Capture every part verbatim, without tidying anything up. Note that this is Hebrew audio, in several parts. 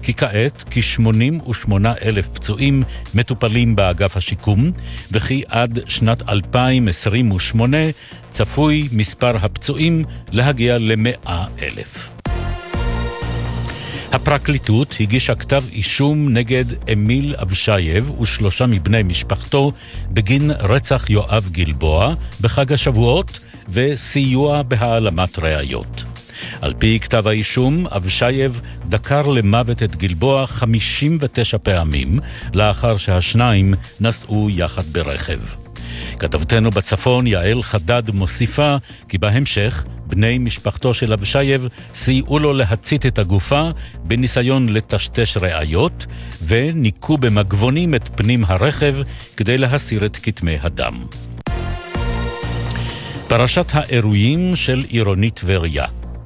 כי כעת כ-שמונים ושמונה אלף פצועים מטופלים באגף השיקום, וכי עד שנת אלפיים עשרים ושמונה צפוי מספר הפצועים להגיע ל-מאה אלף. הפרקליטות הגישה כתב אישום נגד אמיל אבשייב ושלושה מבני משפחתו בגין רצח יואב גלבוע בחג השבועות וסיוע בהעלמת ראיות. על פי כתב האישום, אבשייב דקר למוות את גלבוע חמישים ותשע פעמים לאחר שהשניים נסעו יחד ברכב. כתבתנו בצפון יעל חדד מוסיפה כי בהמשך בני משפחתו של אבשייב סייעו לו להצית את הגופה בניסיון לטשטש ראיות וניקו במגבונים את פנים הרכב כדי להסיר את כתמי הדם. פרשת האירועים של עירוני טבריה.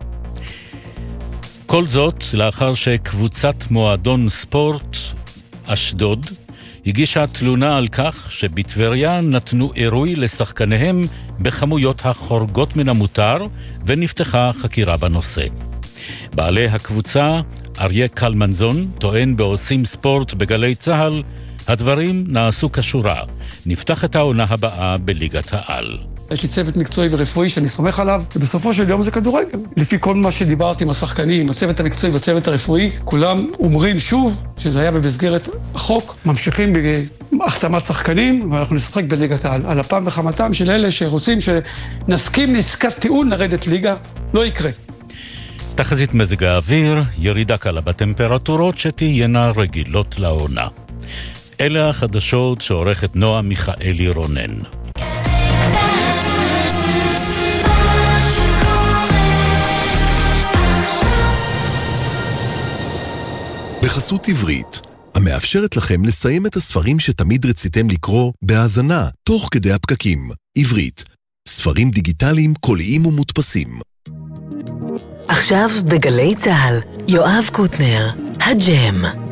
כל זאת לאחר שקבוצת מועדון ספורט אשדוד הגישה תלונה על כך שבטבריה נתנו אירוי לשחקניהם בכמויות החורגות מן המותר ונפתחה חקירה בנושא. בעלי הקבוצה, אריה קלמנזון, טוען בעושים ספורט בגלי צהל, הדברים נעשו כשורה. נפתח את העונה הבאה בליגת העל. יש לי צוות מקצועי ורפואי שאני סומך עליו, ובסופו של יום זה כדורגל. לפי כל מה שדיברתי עם השחקנים, הצוות המקצועי והצוות הרפואי, כולם אומרים שוב שזה היה במסגרת החוק, ממשיכים בהחתמת שחקנים, ואנחנו נשחק בליגת העל. על אפם וחמתם של אלה שרוצים שנסכים לעסקת טיעון לרדת ליגה, לא יקרה. תחזית מזג האוויר, ירידה קלה בטמפרטורות שתהיינה רגילות לעונה. אלה החדשות שעורכת נועה מיכאלי רונן. בחסות עברית, המאפשרת לכם לסיים את הספרים שתמיד רציתם לקרוא בהאזנה, תוך כדי הפקקים. עברית, ספרים דיגיטליים, קוליים ומודפסים. עכשיו בגלי צהל, יואב קוטנר, הג'ם.